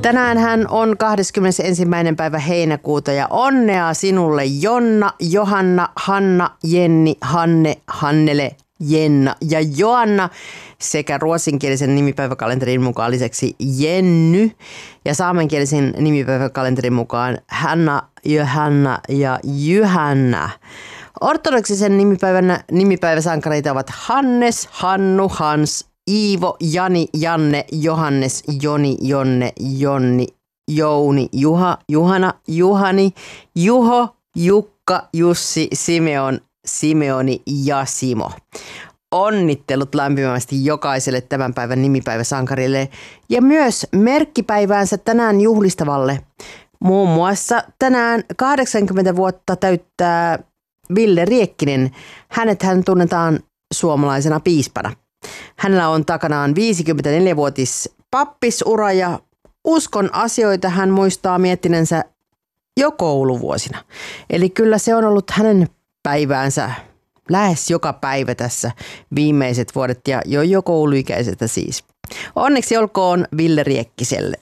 Tänään hän on 21. päivä heinäkuuta ja onnea sinulle Jonna, Johanna, Hanna, Jenni, Hanne, Hannele, Jenna ja Joanna sekä ruotsinkielisen nimipäiväkalenterin mukaan lisäksi Jenny ja saamenkielisen nimipäiväkalenterin mukaan Hanna, Johanna ja Jyhänä. Ortodoksisen nimipäiväsankareita ovat Hannes, Hannu, Hans, Iivo, Jani, Janne, Johannes, Joni, Jonne, Jonni, Jouni, Juha, Juhana, Juhani, Juho, Jukka, Jussi, Simeon, Simeoni ja Simo. Onnittelut lämpimästi jokaiselle tämän päivän nimipäiväsankarille ja myös merkkipäiväänsä tänään juhlistavalle. Muun muassa tänään 80 vuotta täyttää Ville Riekkinen. Hän tunnetaan suomalaisena piispana. Hänellä on takanaan 54-vuotis pappisura ja uskon asioita hän muistaa miettineensä jo kouluvuosina. Eli kyllä se on ollut hänen päiväänsä lähes joka päivä tässä viimeiset vuodet ja jo kouluikäisestä siis. Onneksi olkoon Ville Riekkiselle.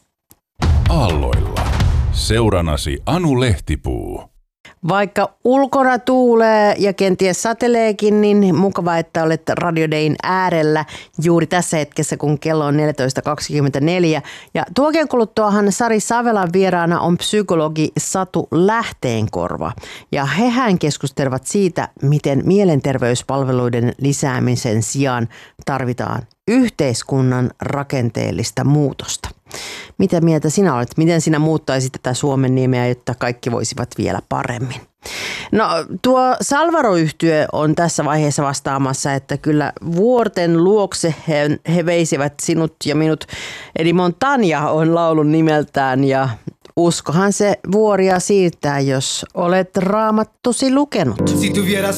Aalloilla. Seuranasi Anu Lehtipuu. Vaikka ulkona tuulee ja kenties sateleekin, niin mukava, että olet Radio Dayn äärellä juuri tässä hetkessä, kun kello on 14.24. Ja tuokien kuluttuahan Sari Savelan vieraana on psykologi Satu Lähteenkorva. Ja hehän keskustelevat siitä, miten mielenterveyspalveluiden lisäämisen sijaan tarvitaan yhteiskunnan rakenteellista muutosta. Mitä mieltä sinä olet? Miten sinä muuttaisit tätä Suomenniemeä, jotta kaikki voisivat vielä paremmin? No tuo Salvaro-yhtye on tässä vaiheessa vastaamassa, että kyllä vuorten luokse he veisivät sinut ja minut. Eli Montagna on laulun nimeltään ja uskohan se vuoria siirtää, jos olet raamattusi lukenut.